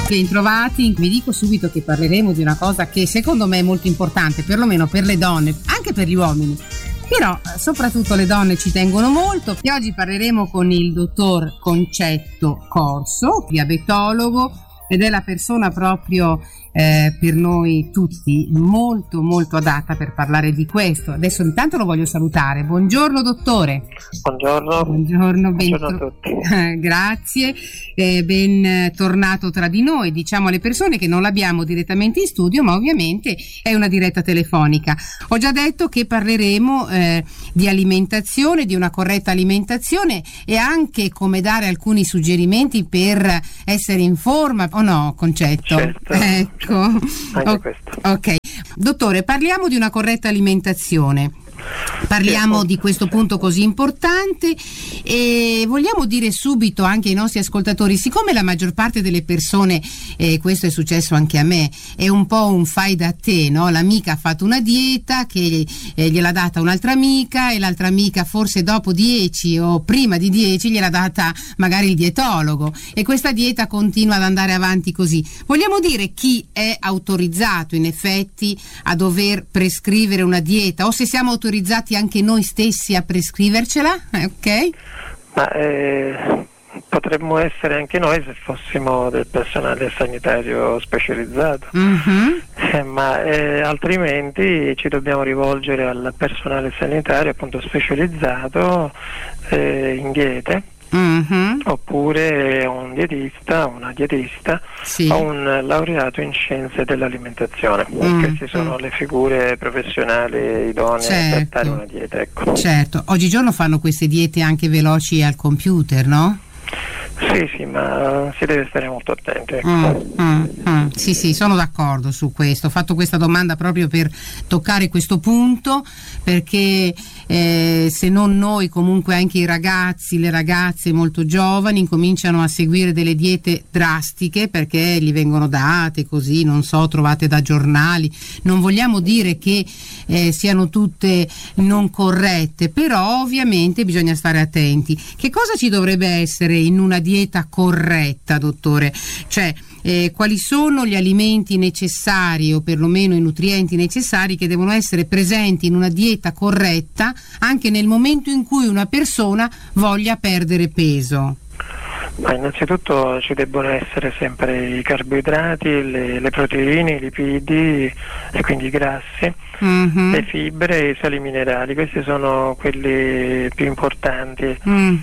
Bentrovati, vi dico subito che parleremo di una cosa che secondo me è molto importante, perlomeno per le donne, anche per gli uomini, però soprattutto le donne ci tengono molto, e oggi parleremo con il dottor Concetto Corso, diabetologo, ed è la persona proprio per noi tutti molto molto adatta per parlare di questo. Adesso intanto lo voglio salutare. Buongiorno dottore. Buongiorno a tutti. Grazie, ben tornato tra di noi. Diciamo alle persone che non l'abbiamo direttamente in studio, ma ovviamente è una diretta telefonica. Ho già detto che parleremo di alimentazione, di una corretta alimentazione, e anche come dare alcuni suggerimenti per essere in forma, o no, Concetto? Certo. Ecco. Anche questo. Ok. Dottore, parliamo di una corretta alimentazione. Parliamo di questo punto così importante, e vogliamo dire subito anche ai nostri ascoltatori, siccome la maggior parte delle persone, questo è successo anche a me, è un po' un fai da te, no? L'amica ha fatto una dieta che gliel'ha data un'altra amica, e l'altra amica forse dopo 10 o prima di 10 gliel'ha data magari il dietologo, e questa dieta continua ad andare avanti così. Vogliamo dire chi è autorizzato in effetti a dover prescrivere una dieta, o se siamo autorizzati anche noi stessi a prescrivercela, ok? Ma potremmo essere anche noi se fossimo del personale sanitario specializzato, ma altrimenti ci dobbiamo rivolgere al personale sanitario appunto specializzato in diete. Oppure un dietista, una dietista, sì, o un laureato in scienze dell'alimentazione. Queste sono le figure professionali idonee a trattare una dieta, ecco. Certo, oggigiorno fanno queste diete anche veloci al computer, no? Sì, ma si deve stare molto attenti, ecco. Sì, sono d'accordo su questo. Ho fatto questa domanda proprio per toccare questo punto, perché se non noi, comunque anche i ragazzi, le ragazze molto giovani incominciano a seguire delle diete drastiche perché gli vengono date così, non so, trovate da giornali. Non vogliamo dire che siano tutte non corrette, però ovviamente bisogna stare attenti. Che cosa ci dovrebbe essere in una dieta corretta, dottore? Cioè, quali sono gli alimenti necessari, o perlomeno i nutrienti necessari, che devono essere presenti in una dieta corretta anche nel momento in cui una persona voglia perdere peso? Ma innanzitutto ci debbono essere sempre i carboidrati, le proteine, i lipidi, e quindi i grassi, le fibre e i sali minerali. Questi sono quelli più importanti.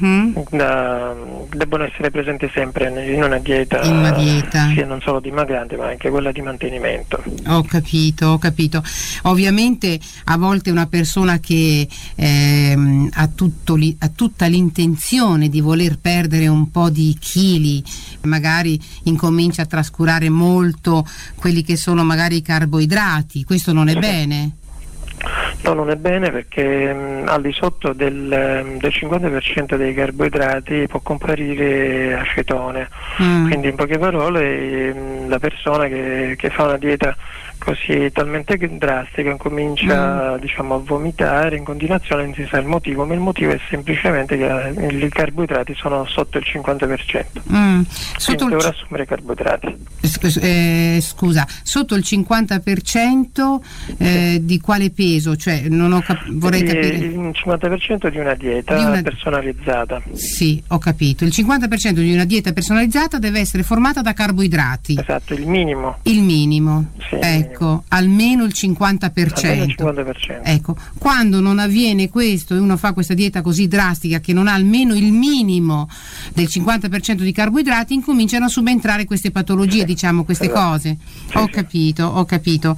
Debbono essere presenti sempre in una dieta, sia non solo dimagrante ma anche quella di mantenimento. Ho capito. Ovviamente a volte una persona che ha tutta l'intenzione di voler perdere un po' di chili, magari incomincia a trascurare molto quelli che sono magari i carboidrati. Questo non è bene? No, non è bene, perché al di sotto del 50% dei carboidrati può comparire acetone. Quindi in poche parole la persona che fa una dieta così talmente drastica comincia a vomitare in continuazione, non si sa il motivo, ma il motivo è semplicemente che i carboidrati sono sotto il 50%. Quindi dovrà assumere carboidrati. Scusa, sotto il 50% di quale peso? Cioè, vorrei capire. Il 50% di una dieta personalizzata. Sì, ho capito. Il 50% di una dieta personalizzata deve essere formata da carboidrati. Esatto, il minimo. Il minimo. Sì, ecco, almeno il 50%. Almeno il 50%. Ecco, quando non avviene questo e uno fa questa dieta così drastica che non ha almeno il minimo del 50% di carboidrati, incominciano a subentrare queste patologie, queste cose. Ho capito.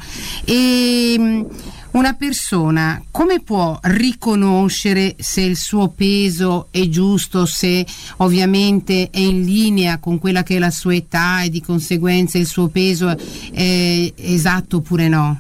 E una persona come può riconoscere se il suo peso è giusto, se ovviamente è in linea con quella che è la sua età e di conseguenza il suo peso è esatto oppure no?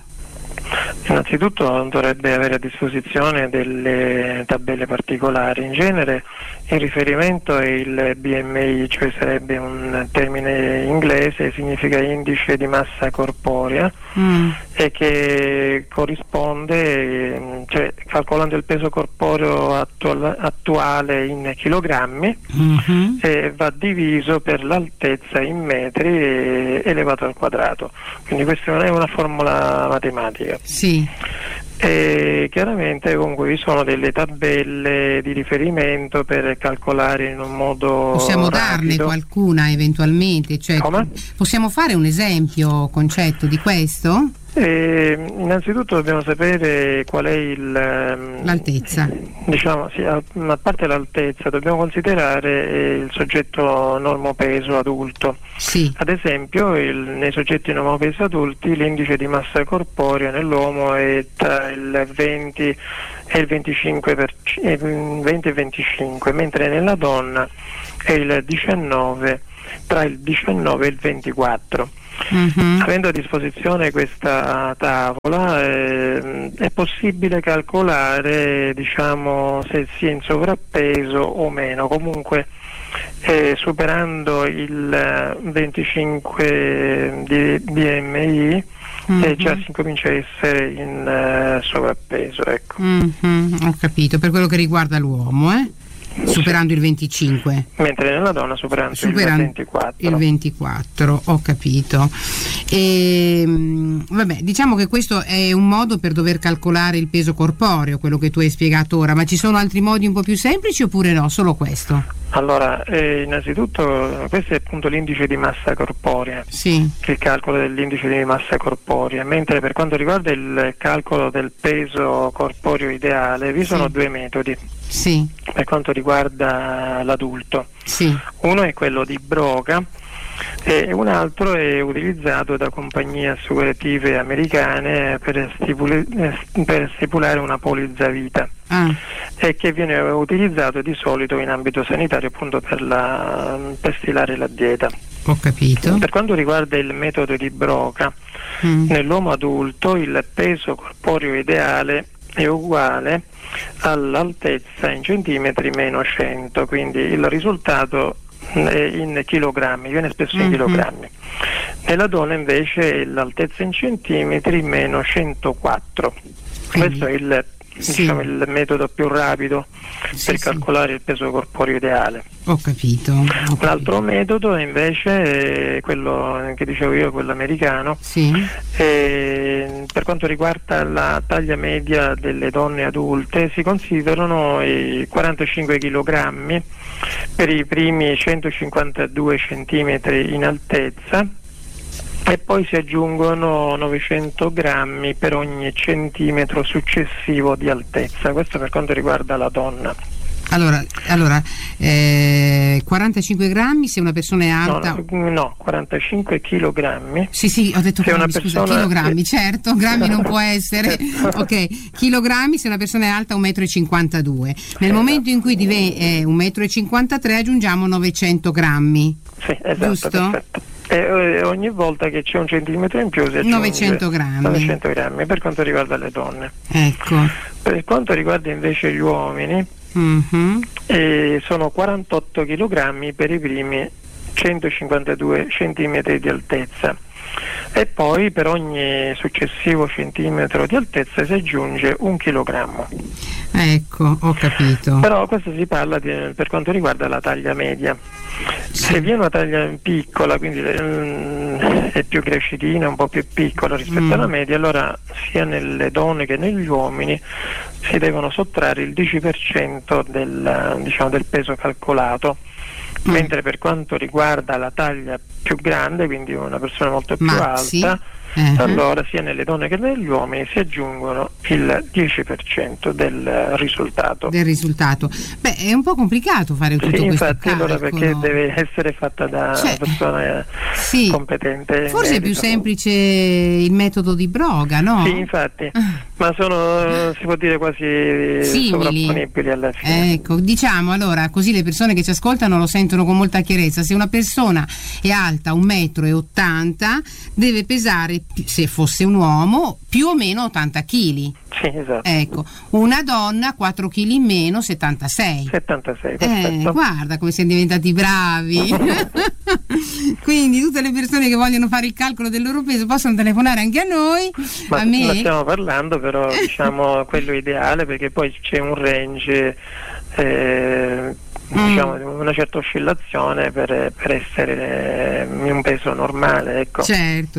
Innanzitutto dovrebbe avere a disposizione delle tabelle particolari. In genere Il riferimento è il BMI, cioè sarebbe un termine inglese, significa indice di massa corporea, e che corrisponde, cioè calcolando il peso corporeo attuale in chilogrammi, va diviso per l'altezza in metri elevato al quadrato. Quindi questa non è una formula matematica. Sì. E chiaramente comunque vi sono delle tabelle di riferimento per calcolare in un modo possiamo rapido. Darne qualcuna eventualmente? Cioè, come? Possiamo fare un esempio concetto di questo? Innanzitutto dobbiamo sapere qual è l'altezza. Diciamo, sì, a parte l'altezza, dobbiamo considerare il soggetto normopeso adulto. Sì. Ad esempio, nei soggetti normopeso adulti l'indice di massa corporea nell'uomo è tra il 20 e il 25 20 e 25, mentre nella donna è il 19, tra il 19 e il 24. Avendo a disposizione questa tavola è possibile calcolare, diciamo, se si è in sovrappeso o meno. Comunque superando il 25 di BMI già si comincia a essere in sovrappeso, ecco. Ho capito, per quello che riguarda l'uomo, superando il 25, mentre nella donna superando il 24. Il 24, ho capito. Vabbè, diciamo che questo è un modo per dover calcolare il peso corporeo, quello che tu hai spiegato ora, ma ci sono altri modi un po' più semplici oppure no? Solo questo? Allora, innanzitutto questo è appunto l'indice di massa corporea, sì, che è il calcolo dell'indice di massa corporea, mentre per quanto riguarda il calcolo del peso corporeo ideale vi sono due metodi. Sì. Per quanto riguarda l'adulto, sì. Uno è quello di Broca e un altro è utilizzato da compagnie assicurative americane per stipulare una polizza vita, e che viene utilizzato di solito in ambito sanitario appunto per stilare la dieta. Ho capito. Per quanto riguarda il metodo di Broca, nell'uomo adulto il peso corporeo ideale è uguale all'altezza in centimetri meno 100, quindi il risultato è in chilogrammi, viene spesso in chilogrammi. Nella donna invece è l'altezza in centimetri meno 104. Questo è il metodo più rapido per calcolare il peso corporeo ideale. Ho capito. L'altro metodo invece è quello che dicevo io, quello americano. Per quanto riguarda la taglia media delle donne adulte si considerano i 45 kg per i primi 152 cm in altezza e poi si aggiungono 900 grammi per ogni centimetro successivo di altezza. Questo per quanto riguarda la donna. Allora 45 grammi se una persona è alta. No, 45 chilogrammi. Sì, ho detto grammi, scusa, chilogrammi, certo, grammi non può essere. Ok, chilogrammi se una persona è alta 1,52 m. Nel momento in cui è 1,53 m aggiungiamo 900 grammi. Sì, esatto, giusto? Perfetto. E ogni volta che c'è un centimetro in più si aggiunge 900 grammi. 900 grammi per quanto riguarda le donne. Ecco. Per quanto riguarda invece gli uomini, sono 48 kg per i primi 152 cm di altezza e poi per ogni successivo centimetro di altezza si aggiunge 1 chilogrammo. Ecco, ho capito. Però questo si parla per quanto riguarda la taglia media. Se viene una taglia piccola, quindi è più crescitina, un po' più piccola rispetto alla media, allora sia nelle donne che negli uomini si devono sottrarre il 10% del peso calcolato. Mentre per quanto riguarda la taglia più grande, quindi una persona molto più alta, allora sia nelle donne che negli uomini si aggiungono il 10% del risultato. Beh, è un po' complicato fare tutto questo infatti, calcolo. Allora perché deve essere fatta da una persona competente. Forse è più semplice il metodo di Broca, no? Sì, infatti, ma sono, si può dire, quasi sovrapponibili alla fine. Ecco, diciamo allora, così le persone che ci ascoltano lo sentono con molta chiarezza. Se una persona è alta 1,80 m deve pesare se fosse un uomo, più o meno 80 kg. Sì, esatto. Ecco, una donna 4 kg in meno, 76. 76, perfetto. Guarda come siamo diventati bravi. Quindi tutte le persone che vogliono fare il calcolo del loro peso possono telefonare anche a noi. Ma a me. ne stiamo parlando, però diciamo quello ideale, perché poi c'è un range, diciamo una certa oscillazione per essere in un peso normale, ecco. Certo.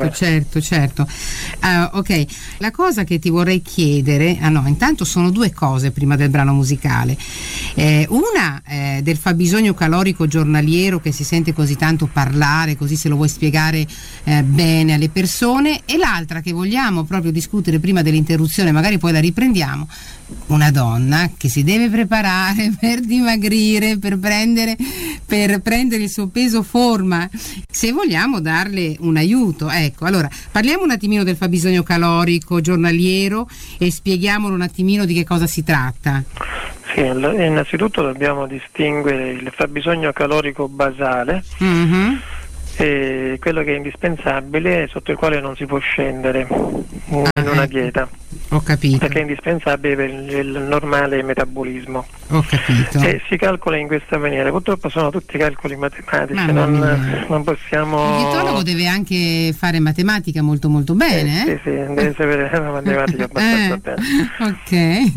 Ok, la cosa che ti vorrei chiedere, intanto sono due cose prima del brano musicale. Una del fabbisogno calorico giornaliero che si sente così tanto parlare, così se lo vuoi spiegare bene alle persone, e l'altra che vogliamo proprio discutere prima dell'interruzione, magari poi la riprendiamo. Una donna che si deve preparare per dimagrire, per prendere il suo peso forma, se vogliamo darle un aiuto. Ecco, allora parliamo un attimino del fabbisogno calorico giornaliero e spieghiamolo un attimino di che cosa si tratta. Sì, innanzitutto dobbiamo distinguere il fabbisogno calorico basale, quello che è indispensabile e sotto il quale non si può scendere in una dieta. Ho capito. Perché è indispensabile per il normale metabolismo. Ho capito. E si calcola in questa maniera. Purtroppo sono tutti calcoli matematici, non possiamo. Il dietologo deve anche fare matematica molto molto bene. Sì, deve sapere la matematica abbastanza bene. Ok.